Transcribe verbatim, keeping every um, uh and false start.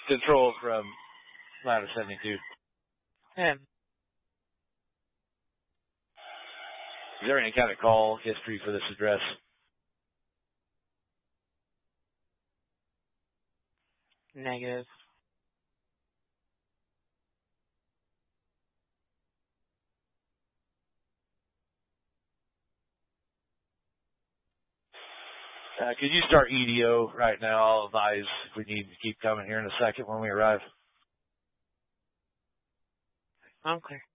control from ladder seventy-two. Yeah. Is there any kind of call history for this address? Negative. Uh, could you start E D O right now? I'll advise if we need to keep coming here in a second when we arrive. I'm clear.